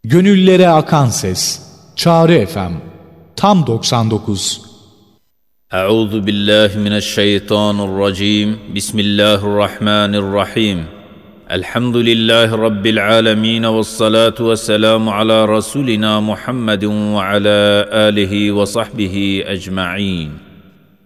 Gönüllere akan ses. Çağrı FM. Tam 99. Euzu billahi mineşşeytanirracim. Bismillahirrahmanirrahim. Elhamdülillahi Rabbil alemin ve salatu ve selamu ala Resulina Muhammedin ve ala alihi ve sahbihi ecma'in.